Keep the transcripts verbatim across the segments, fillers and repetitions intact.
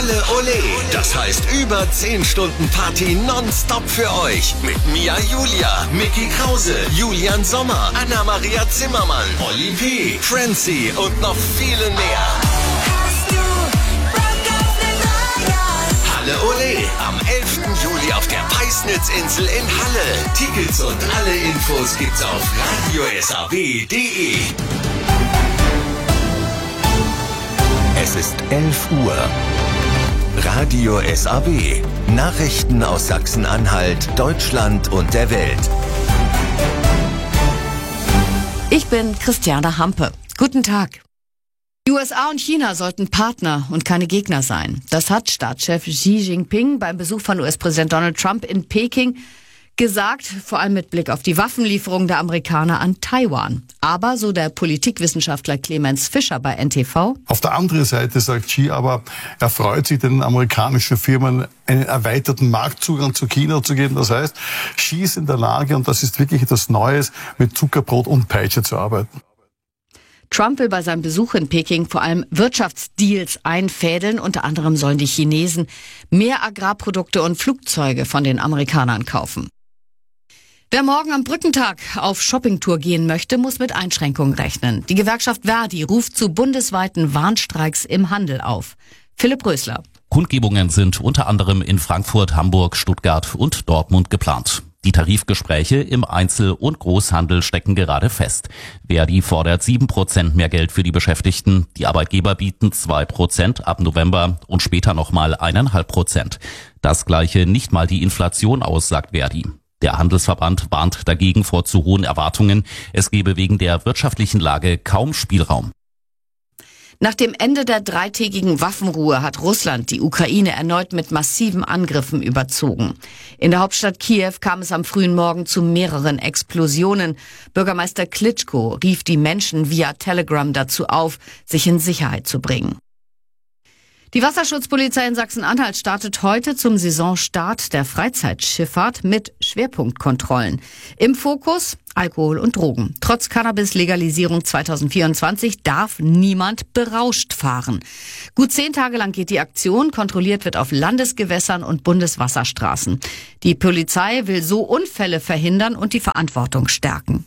Halle Ole. Das heißt über zehn Stunden Party nonstop für euch. Mit Mia Julia, Micky Krause, Julian Sommer, Anna-Maria Zimmermann, Olli P., Francie und noch viele mehr. Halle Ole am elften Juli auf der Peisnitzinsel in Halle. Tickets und alle Infos gibt's auf radio s a w punkt d e. Es ist elf Uhr. Radio S A W. Nachrichten aus Sachsen-Anhalt, Deutschland und der Welt. Ich bin Christiane Hampe. Guten Tag. Die U S A und China sollten Partner und keine Gegner sein. Das hat Staatschef Xi Jinping beim Besuch von U S-Präsident Donald Trump in Peking gesagt, vor allem mit Blick auf die Waffenlieferung der Amerikaner an Taiwan. Aber, so der Politikwissenschaftler Clemens Fischer bei N T V: Auf der anderen Seite sagt Xi aber, er freut sich, den amerikanischen Firmen einen erweiterten Marktzugang zu China zu geben. Das heißt, Xi ist in der Lage, und das ist wirklich etwas Neues, mit Zuckerbrot und Peitsche zu arbeiten. Trump will bei seinem Besuch in Peking vor allem Wirtschaftsdeals einfädeln. Unter anderem sollen die Chinesen mehr Agrarprodukte und Flugzeuge von den Amerikanern kaufen. Wer morgen am Brückentag auf Shoppingtour gehen möchte, muss mit Einschränkungen rechnen. Die Gewerkschaft Verdi ruft zu bundesweiten Warnstreiks im Handel auf. Philipp Rösler. Kundgebungen sind unter anderem in Frankfurt, Hamburg, Stuttgart und Dortmund geplant. Die Tarifgespräche im Einzel- und Großhandel stecken gerade fest. Verdi fordert sieben Prozent mehr Geld für die Beschäftigten. Die Arbeitgeber bieten zwei Prozent ab November und später nochmal eineinhalb Prozent. Das gleiche nicht mal die Inflation aus, sagt Verdi. Der Handelsverband warnt dagegen vor zu hohen Erwartungen. Es gebe wegen der wirtschaftlichen Lage kaum Spielraum. Nach dem Ende der dreitägigen Waffenruhe hat Russland die Ukraine erneut mit massiven Angriffen überzogen. In der Hauptstadt Kiew kam es am frühen Morgen zu mehreren Explosionen. Bürgermeister Klitschko rief die Menschen via Telegram dazu auf, sich in Sicherheit zu bringen. Die Wasserschutzpolizei in Sachsen-Anhalt startet heute zum Saisonstart der Freizeitschifffahrt mit Schwerpunktkontrollen. Im Fokus Alkohol und Drogen. Trotz Cannabis-Legalisierung zweitausendvierundzwanzig darf niemand berauscht fahren. Gut zehn Tage lang geht die Aktion. Kontrolliert wird auf Landesgewässern und Bundeswasserstraßen. Die Polizei will so Unfälle verhindern und die Verantwortung stärken.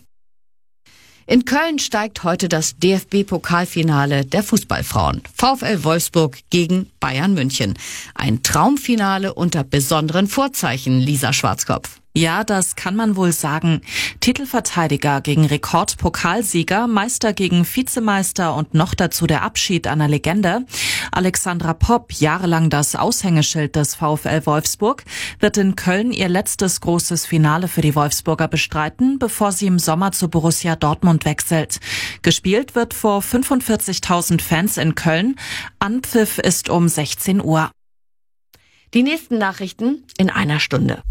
In Köln steigt heute das D F B-Pokalfinale der Fußballfrauen. VfL Wolfsburg gegen Bayern München. Ein Traumfinale unter besonderen Vorzeichen, Lisa Schwarzkopf. Ja, das kann man wohl sagen. Titelverteidiger gegen Rekordpokalsieger, Meister gegen Vizemeister und noch dazu der Abschied einer Legende. Alexandra Popp, jahrelang das Aushängeschild des VfL Wolfsburg, wird in Köln ihr letztes großes Finale für die Wolfsburger bestreiten, bevor sie im Sommer zu Borussia Dortmund wechselt. Gespielt wird vor fünfundvierzigtausend Fans in Köln. Anpfiff ist um sechzehn Uhr. Die nächsten Nachrichten in einer Stunde.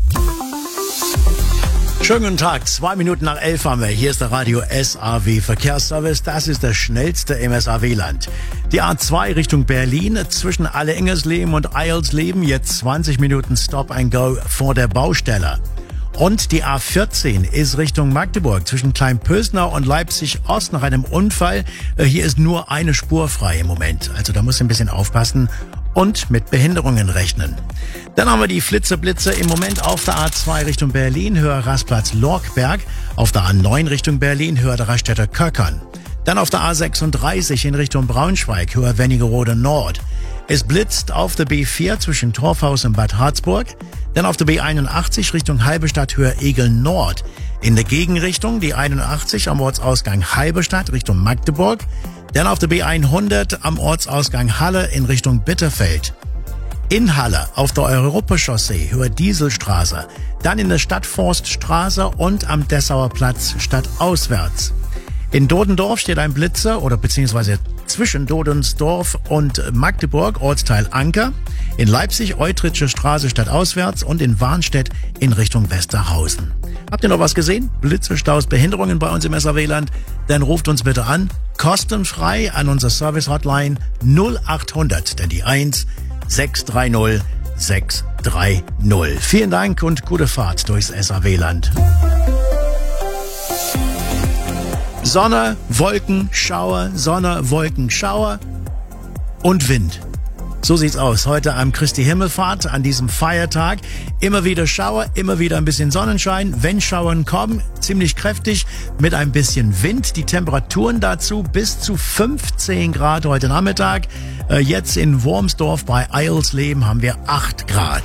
Schönen guten Tag, zwei Minuten nach elf haben wir. Hier ist der Radio S A W Verkehrsservice. Das ist der schnellste im S A W-Land. Die A zwei Richtung Berlin zwischen Alle-Ingersleben und Eilsleben. Jetzt zwanzig Minuten Stop and Go vor der Baustelle. Und die A vierzehn ist Richtung Magdeburg zwischen Kleinpösnau und Leipzig-Ost nach einem Unfall. Hier ist nur eine Spur frei im Moment. Also da muss ein bisschen aufpassen und mit Behinderungen rechnen. Dann haben wir die Flitzeblitze im Moment auf der A zwei Richtung Berlin, höher Rastplatz Lorkberg, auf der A neun Richtung Berlin, höher der Raststätter Köckern. Dann auf der A sechsunddreißig in Richtung Braunschweig, höher Wernigerode Nord. Es blitzt auf der B vier zwischen Torfhaus und Bad Harzburg, dann auf der B einundachtzig Richtung Halberstadt, höher Egel Nord. In der Gegenrichtung die einundachtzig am Ortsausgang Halberstadt Richtung Magdeburg, dann auf der B hundert am Ortsausgang Halle in Richtung Bitterfeld. In Halle auf der Europachaussee höher Dieselstraße, dann in der Stadtforststraße und am Dessauer Platz stadtauswärts. In Dodendorf steht ein Blitzer oder beziehungsweise zwischen Dodensdorf und Magdeburg, Ortsteil Anker. In Leipzig Eutritzsche Straße stadtauswärts und in Warnstedt in Richtung Westerhausen. Habt ihr noch was gesehen? Blitze, Staus, Behinderungen bei uns im S A W-Land? Dann ruft uns bitte an, kostenfrei an unser Service-Hotline null achthundert, denn die eins sechs drei null sechs drei null. Vielen Dank und gute Fahrt durchs S A W-Land. Sonne, Wolken, Schauer, Sonne, Wolken, Schauer und Wind. So sieht's aus. Heute am Christi Himmelfahrt, an diesem Feiertag. Immer wieder Schauer, immer wieder ein bisschen Sonnenschein. Wenn Schauern kommen, ziemlich kräftig, mit ein bisschen Wind. Die Temperaturen dazu bis zu fünfzehn Grad heute Nachmittag. Äh, jetzt in Wormsdorf bei Eilsleben haben wir acht Grad.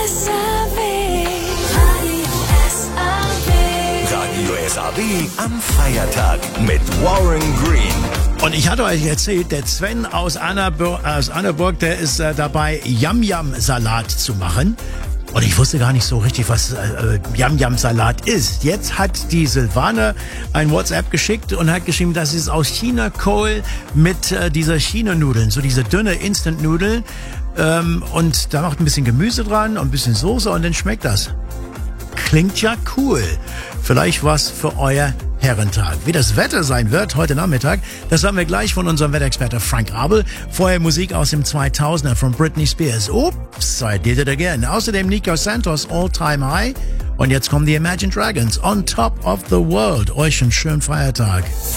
Radio S A W am Feiertag mit Warren Green. Und ich hatte euch erzählt, der Sven aus, Annaburg, aus Annaburg, der ist äh, dabei, Yam-Yam-Salat zu machen. Und ich wusste gar nicht so richtig, was äh, Yam-Yam-Salat ist. Jetzt hat die Silvana ein WhatsApp geschickt und hat geschrieben, das ist aus Chinakohl mit äh, dieser China-Nudeln, so diese dünne Instant-Nudeln. Ähm, und da macht ein bisschen Gemüse dran und ein bisschen Soße und dann schmeckt das. Klingt ja cool. Vielleicht was für euer Herrentag. Wie das Wetter sein wird heute Nachmittag, das haben wir gleich von unserem Wetterexperte Frank Abel. Vorher Musik aus dem zweitausender von Britney Spears. Oops, I did it again. Außerdem Nico Santos, All Time High. Und jetzt kommen die Imagine Dragons, On Top of the World. Euch einen schönen Feiertag.